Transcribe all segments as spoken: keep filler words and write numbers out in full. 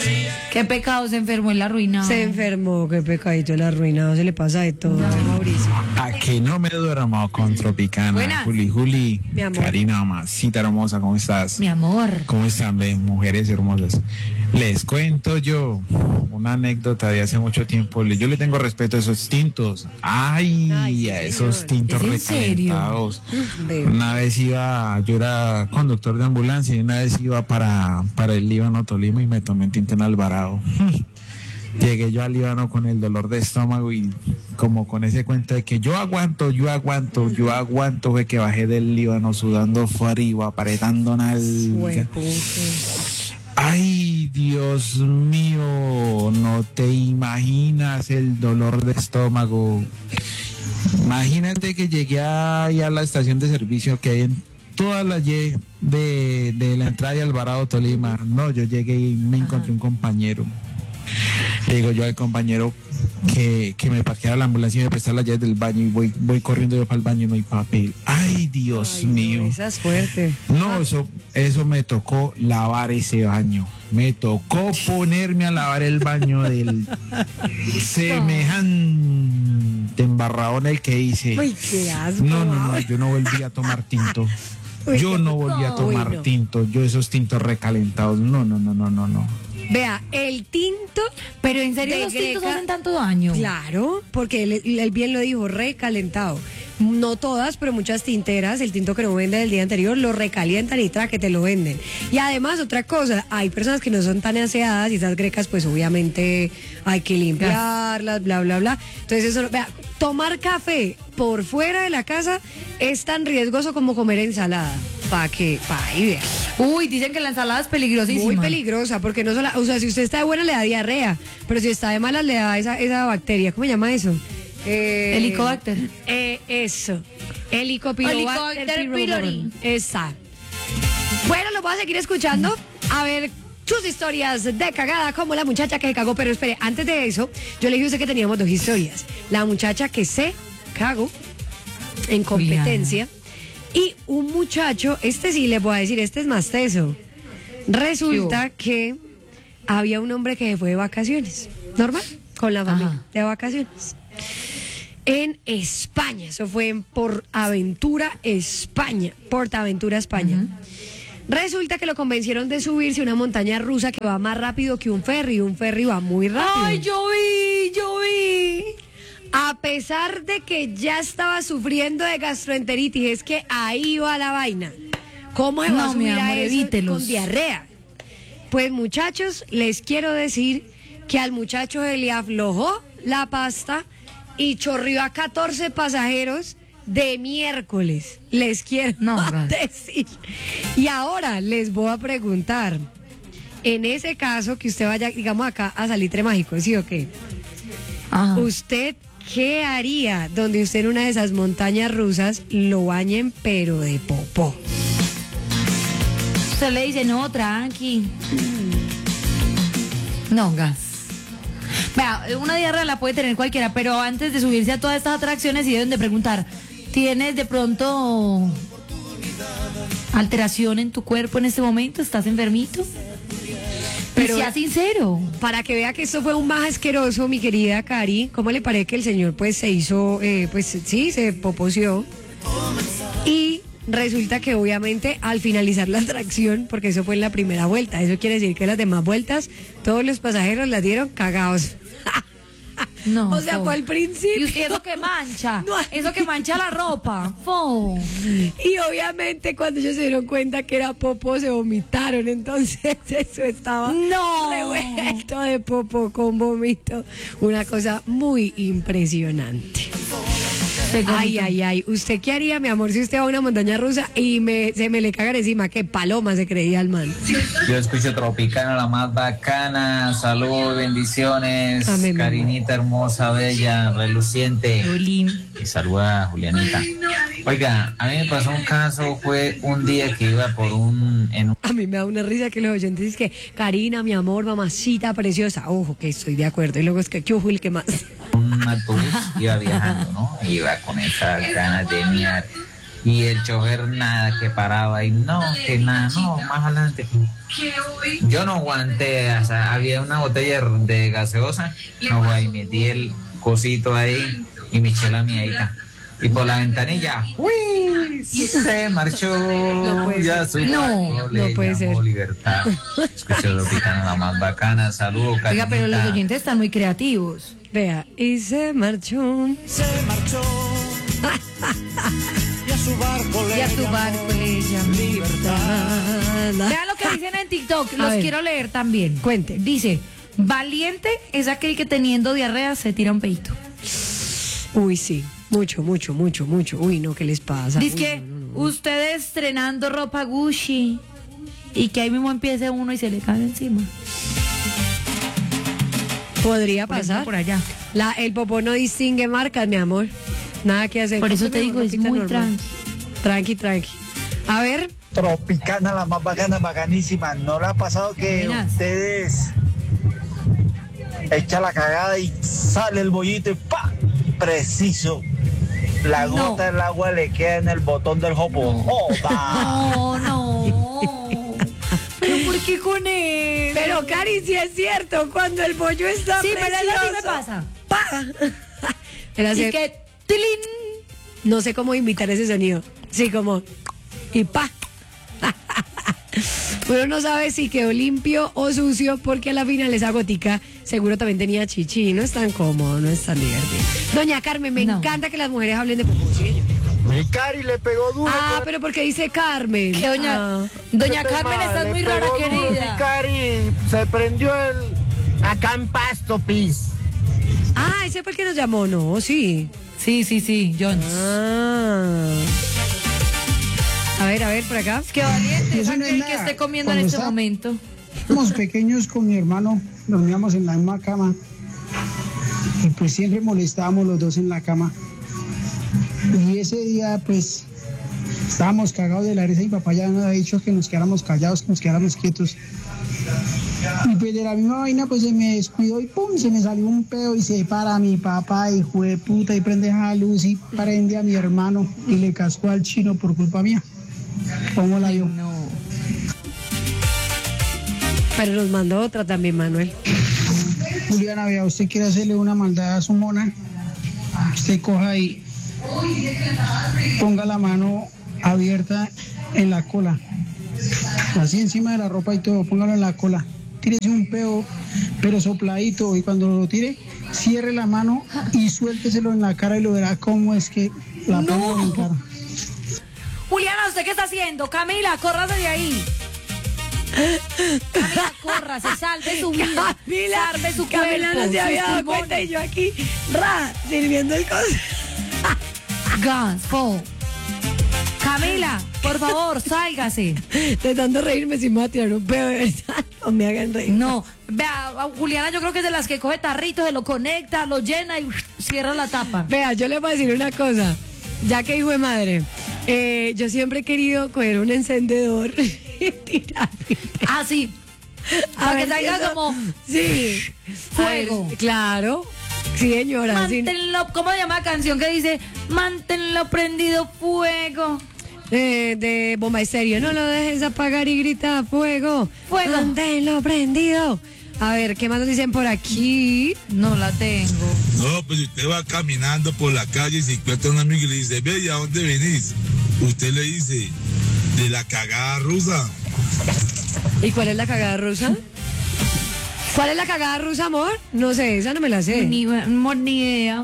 Qué pecado, se enfermó en la ruina. Se enfermó, qué pecadito el arruinado, se le pasa de todo, no. Mauricio. A que no me duermo con Tropicana. Buenas. Juli, Juli, Mi amor. Karina, mamacita hermosa, ¿cómo estás? Mi amor. ¿Cómo están, ven, mujeres hermosas? Les cuento yo una anécdota de hace mucho tiempo. Yo le tengo respeto a esos tintos. Ay, Ay, a señor. esos tintos ¿Es en serio? recalentados. Bebé. Una vez iba, yo era conductor de ambulancia y una vez iba para, para el Líbano, Tolima, y me tomé un tinto en Alvarado. Llegué yo al Líbano con el dolor de estómago y como con ese cuento de que yo aguanto, yo aguanto, yo aguanto, fue que bajé del Líbano sudando frío, apretando nalga. Ay, Dios mío, no te imaginas el dolor de estómago. Imagínate que llegué ahí a la estación de servicio que hay en toda la Y de, de la entrada de Alvarado, Tolima. No, yo llegué y me encontré un compañero. Le digo yo al compañero que, que me parqueara la ambulancia y me prestara las llaves del baño y voy, voy corriendo yo para el baño y no hay papel. Ay, Dios Ay, mío. no, esa es fuerte. No, eso, eso me tocó lavar ese baño. Me tocó ponerme a lavar el baño del semejante embarradón el que hice. Uy, qué asco. No, no, no, yo no volví a tomar tinto. Uy, Yo no volví a tomar uy, no. tinto. Yo esos tintos recalentados. No, no, no, no, no, no. Vea, el tinto. Pero en serio De los tintos Greca- hacen tanto daño. Claro, porque él, él bien lo dijo, recalentado. No todas, pero muchas tinteras, el tinto que no vende del día anterior, lo recalientan y tra que te lo venden. Y además, otra cosa, hay personas que no son tan aseadas y esas grecas, pues obviamente hay que limpiarlas, bla, bla, bla. Entonces, eso, no- vea, tomar café por fuera de la casa es tan riesgoso como comer ensalada. Pa' que, pa' ahí vea. Uy, dicen que la ensalada es peligrosísima. Muy peligrosa, porque no solo, o sea, si usted está de buena le da diarrea, pero si está de malas le da esa, esa bacteria, ¿cómo se llama eso? Eh, Helicobacter. Eh, eso. Helicobacter Helicobacter pylori. pylori. Esa. Bueno, lo voy a seguir escuchando. A ver sus historias de cagada, como la muchacha que se cagó. Pero espere, antes de eso, yo le dije a usted que teníamos dos historias. La muchacha que se cagó en competencia. Y un muchacho, este sí le voy a decir, este es más teso. Resulta que había un hombre que se fue de vacaciones, normal, con la familia, Ajá. de vacaciones. En España, eso fue en Portaventura, España, Portaventura, España. Resulta que lo convencieron de subirse a una montaña rusa que va más rápido que un ferry, un ferry va muy rápido. Ay, yo vi, yo vi. A pesar de que ya estaba sufriendo de gastroenteritis, es que ahí va la vaina. ¿Cómo se va No, a subir mi a amor, eso evítelos. con diarrea? Pues muchachos, les quiero decir que al muchacho se le aflojó la pasta y chorrió a catorce pasajeros de miércoles. Les quiero No, gracias. decir. Y ahora les voy a preguntar, en ese caso que usted vaya, digamos acá, a Salitre Mágico, ¿sí o qué? Ajá. ¿Usted qué haría donde usted en una de esas montañas rusas lo bañen pero de popó? Usted le dice, no, tranqui. No, gas. Vea, una diarrea la puede tener cualquiera, pero antes de subirse a todas estas atracciones sí deben de preguntar, ¿tienes de pronto alteración en tu cuerpo en este momento? ¿Estás enfermito? Pero Pero- sea sincero. Para que vea que esto fue un más asqueroso, mi querida Cari, ¿cómo le parece que el señor pues se hizo, eh, pues sí, se poposeó? Y resulta que obviamente al finalizar la atracción, porque eso fue en la primera vuelta, eso quiere decir que las demás vueltas, todos los pasajeros las dieron cagados. No. O sea, fo. fue al principio. Y usted eso que mancha, No. eso que mancha la ropa. Fo. Y obviamente cuando ellos se dieron cuenta que era popó, se vomitaron. Entonces eso estaba No. revuelto de popó con vómito. Una cosa muy impresionante. Ay, ay, ay. ¿Usted qué haría, mi amor, si usted va a una montaña rusa y me, se me le cagan encima? Que paloma se creía el man. Yo escucho Tropicana, la más bacana. Saludos, bendiciones. Amén, mi amor. Carinita hermosa, bella, reluciente. Y saluda a Julianita. Oiga, a mí me pasó un caso, fue un día que iba por un... En un A mí me da una risa que los oyentes dicen que Karina, mi amor, mamacita preciosa. Ojo, que estoy de acuerdo. Y luego es que, ¿qué ojo, el que más? un autobús, iba viajando, ¿no? Iba con esas ganas de mirar. Y el chofer nada, que paraba y no, que nada, no, más adelante. Yo no aguanté, o sea, había una botella de gaseosa, no, güey, metí el cosito ahí y me eché la miadita. Y por la ventanilla, ¡uy! Se marchó. No puede ya ser. su No, barco no le puede llamó ser. Libertad. Escuché los picanos, la más bacana. Saludos, Oiga, pero los Karinita. oyentes están muy creativos. Vea, y se marchó. Se marchó y a su barco le Y a su llamó barco le llamó libertad. Vean lo que dicen en TikTok, los ver. quiero leer también. Cuente. Dice, valiente es aquel que teniendo diarrea se tira un peito. Uy, sí. Mucho, mucho, mucho, mucho. Uy, no, ¿qué les pasa? Dice Uy, que no, no, no. ustedes estrenando ropa Gucci y que ahí mismo empiece uno y se le cae encima. Podría Por ejemplo, pasar. por allá. La, el popó no distingue marcas, mi amor. Nada que hacer. Por eso te Cómprame digo, una es ropita muy normal. Tranqui, tranqui. A ver, Tropicana, la más bacana, bacanísima. ¿No le ha pasado que Buenas. ustedes echan la cagada y sale el bollito y ¡pa! Preciso. La No. gota del agua le queda en el botón del jopo. ¡Joda! No, no. ¿Pero por qué con él? pero Cari, sí es cierto, cuando el bollo está Sí, pero eso sí me precioso. pasa. ¡Pa! Era Y así, que, ¡tilín! no sé cómo imitar ese sonido. Sí, como, y pa. Uno no sabe si quedó limpio o sucio porque a la final esa gotica seguro también tenía chichi. No es tan cómodo, no es tan divertido. Doña Carmen, me No. encanta que las mujeres hablen de popó. Sí. Mi Cari le pegó duro. Ah, pero porque dice Carmen. Que doña, Ah. doña Carmen, estás muy rara, querida. Cari se prendió el acá en Pasto, Pis. Ah, ese fue el que nos llamó, ¿no? Sí. Sí, sí, sí, Jones. Ah. A ver, a ver, por acá. Qué valiente es Eso no es aquel que nada. esté comiendo en Cuando este está- momento. Éramos pequeños con mi hermano, dormíamos en la misma cama y pues siempre molestábamos los dos en la cama. Y ese día pues estábamos cagados de la risa y mi papá ya nos había dicho que nos quedáramos callados, que nos quedáramos quietos. Y pues de la misma vaina pues se me descuidó y pum, se me salió un pedo y se para mi papá, hijo de puta, y prende a luz y prende a mi hermano y le cascó al chino por culpa mía. ¿Cómo la vio? No. Pero nos mandó otra también, Manuel. Juliana, vea, usted quiere hacerle una maldad a su mona, usted coja y ponga la mano abierta en la cola, así encima de la ropa y todo, póngalo en la cola, tírese un peo, pero sopladito, y cuando lo tire, cierre la mano y suélteselo en la cara y lo verá cómo es que la pongo en cara. Juliana, ¿usted qué está haciendo? Camila, córrase de ahí. Camila, córrase, salve su vida. Camila, salve su Camila cuerpo, no se había sus dado pulmones. cuenta y yo aquí, ra, sirviendo el coso. Guns, fo. Camila, por favor, sálgase. De tanto reírme si me voy a tirar un pedo, de verdad. No me hagan reír. No, vea, Juliana yo creo que es de las que coge tarritos, se lo conecta, lo llena y uf, cierra la tapa. Vea, yo le voy a decir una cosa. Ya que hijo de madre, eh, yo siempre he querido coger un encendedor y tirar. Ah, sí. A Para que ver si salga eso- como Sí. fuego. A ver, claro. Sí, señora. sí. Manténlo, ¿cómo se llama la canción que dice? Manténlo prendido fuego. Eh, de Bomba Estéreo. No lo dejes apagar y grita fuego. Fuego. Manténlo prendido. A ver, ¿qué más nos dicen por aquí? No la tengo. No, pues usted va caminando por la calle y se encuentra un amigo y le dice, ve, ¿y a dónde venís? Usted le dice, de la cagada rusa. ¿Y cuál es la cagada rusa? ¿Cuál es la cagada rusa, amor? No sé, esa no me la sé. Ni, amor, ni idea.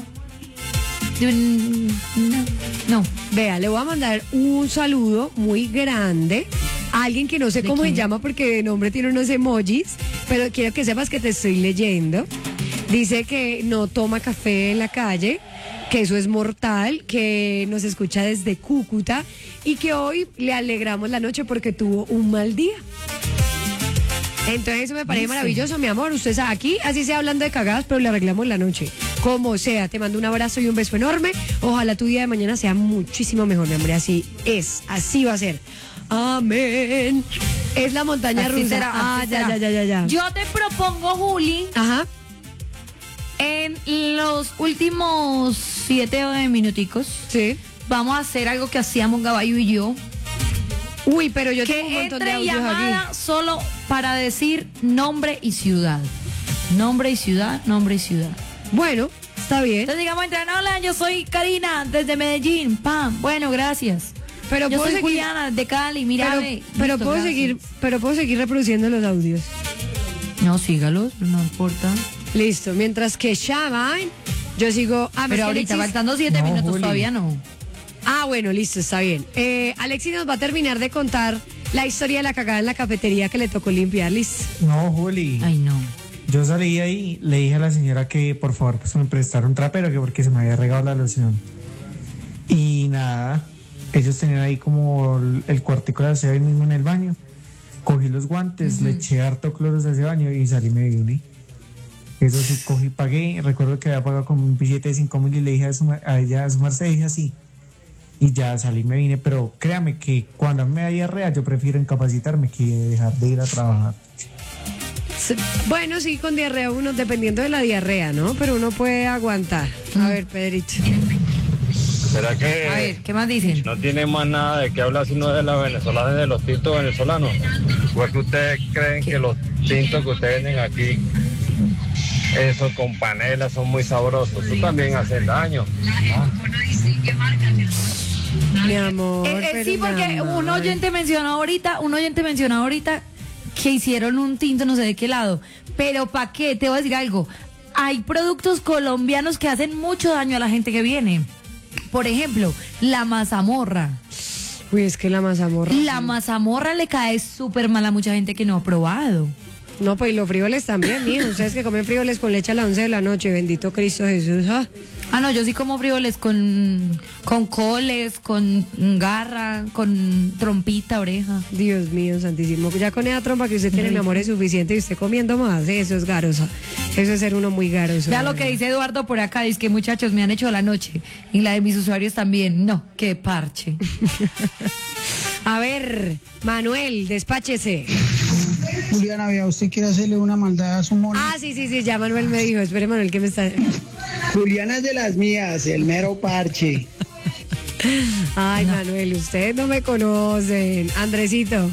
No. No. Vea, le voy a mandar un saludo muy grande a alguien que no sé ¿De cómo quién? se llama porque de nombre tiene unos emojis, pero quiero que sepas que te estoy leyendo. Dice que no toma café en la calle, que eso es mortal, que nos escucha desde Cúcuta y que hoy le alegramos la noche porque tuvo un mal día. Entonces eso me parece Dice. maravilloso, mi amor. Usted sabe, aquí así sea hablando de cagadas, pero le arreglamos la noche. Como sea, te mando un abrazo y un beso enorme. Ojalá tu día de mañana sea muchísimo mejor, mi amor. Así es, así va a ser. Amén. Es la montaña Así rusa. será, ah, así ya, será. ya, ya, ya, ya. Yo te propongo, Juli, Ajá. en los últimos siete minuticos, Sí. vamos a hacer algo que hacíamos Gabayo y yo. Uy, pero yo Que tengo un montón de entre audios llamada aquí. solo para decir nombre y ciudad. Nombre y ciudad, nombre y ciudad. Bueno, está bien. Entonces digamos, entran, hola, yo soy Karina, desde Medellín, pam, bueno, gracias. Pero Yo puedo soy seguir, Juliana, de Cali, mira, pero, ve. pero Listo, puedo gracias. seguir, pero puedo seguir reproduciendo los audios. No, sígalos, no importa. Listo, mientras que llaman, yo sigo. Ah, Pero es que ahorita, Alexis- faltando siete No, minutos, Juli. todavía no. Ah, bueno, listo, está bien. Eh, Alexis nos va a terminar de contar la historia de la cagada en la cafetería que le tocó limpiar, Liz. No, Juli. Ay, no. Yo salí ahí, le dije a la señora que por favor pues me prestara un trapero, que porque se me había regado la loción. Y nada, ellos tenían ahí como el, el cuartico de aseo ahí mismo en el baño. Cogí los guantes, le eché harto cloro a ese baño y salí me vine. Eso sí, cogí, pagué. Recuerdo que había pagado con un billete de cinco mil y le dije a, su, a ella, a su merced, dije así. Y ya salí me vine, pero créame que cuando a mí me da diarrea yo prefiero incapacitarme que dejar de ir a trabajar. S- Bueno, sí, con diarrea uno, dependiendo de la diarrea, ¿no? Pero uno puede aguantar. A ver, Pedrito. ¿Será que A ver, ¿qué más dicen? no tiene más nada de qué hablar sino de la venezolana y de los tintos venezolanos? ¿O es que ustedes creen que los tintos que ustedes venden aquí, esos con panela, son muy sabrosos? Eso también hacen daño. Mi amor. Eh, eh, pero sí, mi porque amor. un oyente mencionó ahorita, un oyente mencionó ahorita que hicieron un tinto no sé de qué lado. Pero ¿para qué? Te voy a decir algo. Hay productos colombianos que hacen mucho daño a la gente que viene. Por ejemplo, la mazamorra. Uy, es que la mazamorra. La mazamorra le cae súper mal a mucha gente que no ha probado. No, pues y los frijoles también, mijo. Ustedes que comen frijoles con leche a las once de la noche. Bendito Cristo Jesús. Ah. Ah, no, yo sí como frijoles con, con coles, con garra, con trompita, oreja. Dios mío, santísimo. Ya con esa trompa que usted tiene, mi amor, es suficiente y usted comiendo más. Eso es garoso. Eso es ser uno muy garoso. Ya lo que dice Eduardo por acá, dice que muchachos me han hecho la noche. Y la de mis usuarios también. No, qué parche. A ver, Manuel, despáchese. Juliana, vea, usted quiere hacerle una maldad a su mono. Ah, sí, sí, sí, ya Manuel me dijo. Espere, Manuel, que me está. Juliana es de las mías, el mero parche. Ay, Manuel, ustedes no me conocen. Andresito.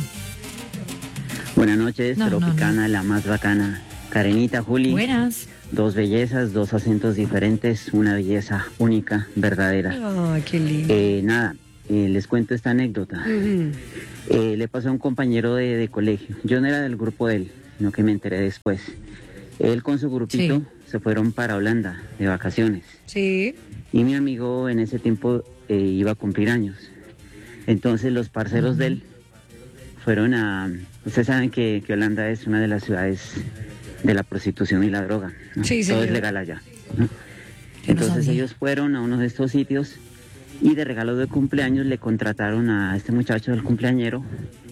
Buenas noches, No, no, Tropicana, la más bacana. Karenita, Juli. Buenas. Dos bellezas, dos acentos diferentes, una belleza única, verdadera. Ay, qué lindo. Eh, nada, eh, les cuento esta anécdota. Ujú. Eh, le pasó a un compañero de, de colegio. Yo no era del grupo de él, sino que me enteré después. Él con su grupito Sí. se fueron para Holanda de vacaciones. Sí. Y mi amigo en ese tiempo eh, iba a cumplir años. Entonces los parceros de él fueron a... Ustedes saben que, que Holanda es una de las ciudades de la prostitución y la droga, ¿no? Sí, Todo señor. es legal allá, ¿no? Entonces sabía. ellos fueron a uno de estos sitios y de regalo de cumpleaños le contrataron a este muchacho del cumpleañero.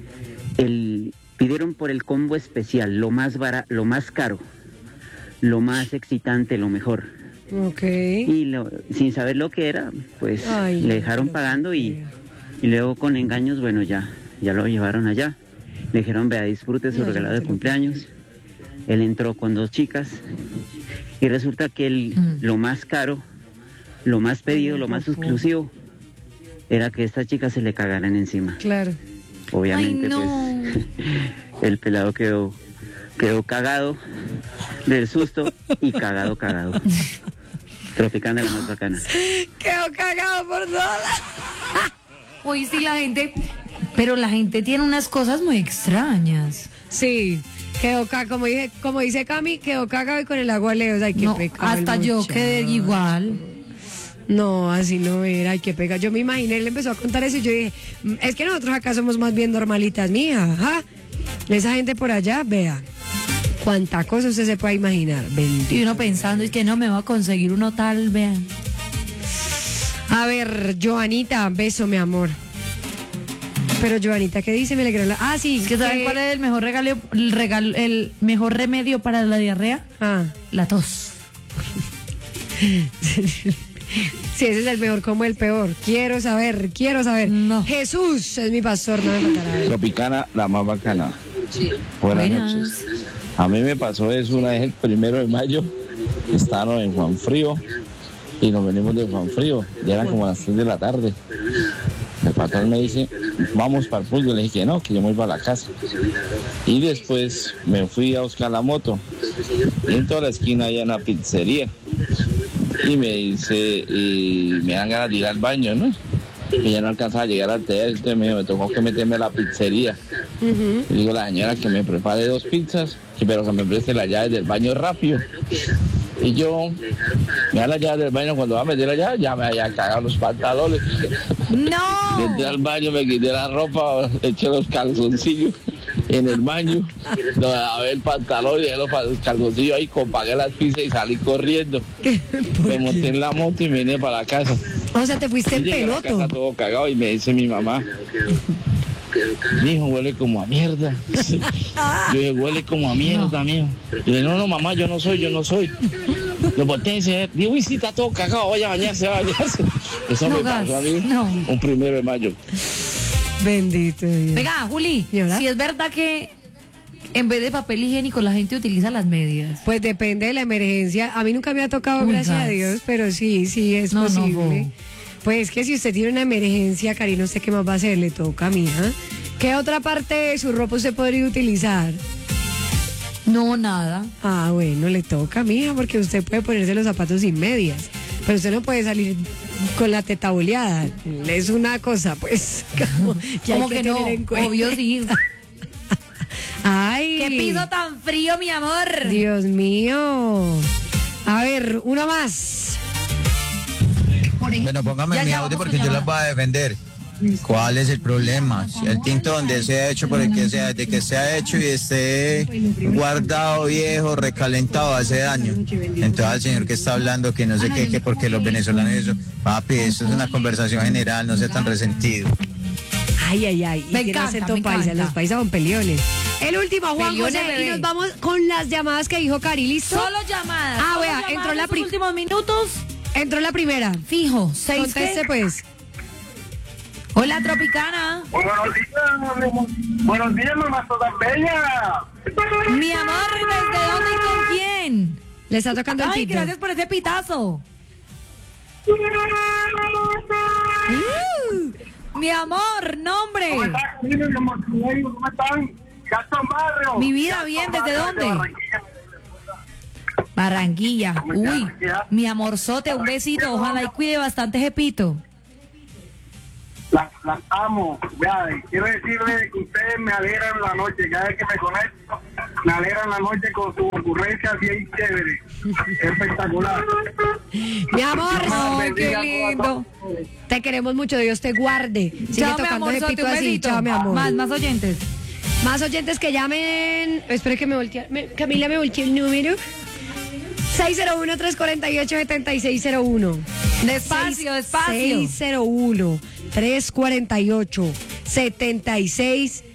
El, pidieron por el combo especial, lo más bara, lo más caro, lo más excitante, lo mejor. Ok. Y lo- sin saber lo que era, pues Ay, le dejaron Dios pagando y, mío. y luego con engaños, bueno, ya, ya lo llevaron allá. Le dijeron, vea, disfrute su No, yo regalo no de te lo cumpleaños. Él entró con dos chicas y resulta que el, Mm. lo más caro, lo más pedido, Ay, lo más por favor. exclusivo, era que estas chicas se le cagaran encima. Claro. Obviamente, Ay, no. pues, el pelado quedó, quedó cagado del susto y cagado, cagado. Tropicana, la más bacana. Quedó cagado por todas. Hoy sí la gente, pero la gente tiene unas cosas muy extrañas. Sí. Quedó cagado, como, dije, como dice Cami, quedó cagado y con el agua lejos. Ay, qué No, pecado. el hasta yo muchacho. quedé igual. No, así no era, ay, qué pega. Yo me imaginé, él empezó a contar eso y yo dije, "Mm, es que nosotros acá somos más bien normalitas, mija, ajá. Esa gente por allá, vea, cuánta cosa usted se puede imaginar, bendito. Y uno pensando, es que no me va a conseguir uno tal, vean. A ver, Joanita, beso, mi amor. Pero Joanita, ¿qué dice? Me alegró la... Ah, sí, Es que ¿saben que- cuál es el mejor regalo, el regalo, el mejor remedio para la diarrea? Ah, La tos. sí, ese es el mejor como el peor. Quiero saber, quiero saber. No. Jesús es mi pastor, no me matará. Tropicana, la más bacana. Buenas Buenas. noches. A mí me pasó eso una vez el primero de mayo. Estábamos en Juan Frío y nos venimos de Juanfrío, ya eran como las tres de la tarde. El patrón me dice, vamos para el fútbol. Le dije que no, que yo me voy para la casa. Y después me fui a buscar la moto. Y en toda la esquina hay una pizzería. Y me dice, y me dan ganas de ir al baño, ¿no? Y ya no alcanzaba a llegar al hotel, entonces me, me tocó que meterme a la pizzería. Uh-huh. Y digo a la señora que me prepare dos pizzas, que, pero que me preste las llaves del baño rápido. Y yo me da la llave del baño, cuando va a meter la llave, ya me había cagado los pantalones. ¡No! Entré al baño, me quité la ropa, eché los calzoncillos en el baño, a ver el pantalón y los calzoncillos ahí, compagué las pizzas y salí corriendo. Me monté en la moto y me vine para la casa. O sea, te fuiste en peloto. Está todo cagado y me dice mi mamá, mijo, huele como a mierda. Yo dije, huele como a mierda, mijo. Y dije, no, no, mamá, yo no soy, yo no soy. Lo volteé y dice, digo, y si está todo cagado, vaya a bañarse, vaya a bañarse. Eso no, me pasó a mí no. un primero de mayo. Bendito Dios. Venga, Juli, si es verdad que en vez de papel higiénico la gente utiliza las medias. Pues depende de la emergencia. A mí nunca me ha tocado, Uy, gracias gas. a Dios, pero sí, sí es no, posible. No, pues que si usted tiene una emergencia, Cari, no sé qué más va a hacer, le toca, mija. ¿Qué otra parte de su ropa usted podría utilizar? No, nada. Ah, bueno, le toca, mija, porque usted puede ponerse los zapatos sin medias, pero usted no puede salir con la teta boleada. Es una cosa, pues, como, que, como hay que, que no, en cuenta. Obvio sí. Ay. ¡Qué piso tan frío, mi amor! Dios mío. A ver, uno más. Bueno, póngame mi audio porque yo las voy a defender. ¿Cuál es el problema? Si el tinto donde se ha hecho, por el que sea, de que se ha hecho y esté guardado, viejo, recalentado, hace daño. Entonces al señor que está hablando que no sé qué, que porque los venezolanos eso, papi, eso es una conversación general, no sea tan resentido. Ay, ay, ay. Y me tiene encanta, acento me paisa, encanta. los paisas son peliones. El último, Juan Peliones, José, bebé. y nos vamos con las llamadas que dijo Cari, ¿listo? Solo llamadas. Ah, Solo vea, llamadas entró la en pri- los últimos minutos. Entró la primera. Fijo, seis. Conteste, ¿qué? pues. Hola, Tropicana. Buenos días, buenos días, mamá toda bella. Mi amor, ¿desde dónde y con quién? Le está tocando el Ay, pito. gracias por ese pitazo. Uh, mi amor, nombre. ¿Cómo están? ¿Cómo están? Gaston Barrio. Mi vida, bien, ¿desde dónde? Barranquilla. Uy, mi amorzote, un besito. Ojalá y cuide bastante ese pito. Las, las amo. Vea, quiero decirle que ustedes me alegran la noche. Cada vez que me conecto, me alegran la noche con su ocurrencia bien chévere. Espectacular. Mi amor, Ay, qué lindo. Te queremos mucho, Dios te guarde. Sigue Chao, mi tocando ese amorzote, pito un así. besito. Chao, mi amor. Más, más oyentes. Más oyentes que llamen. Espero que me voltee. me- Camila me volteó el número. seis cero uno, tres cuatro ocho, siete seis cero uno. Despacio, despacio. seis cero uno, tres cuatro ocho, siete seis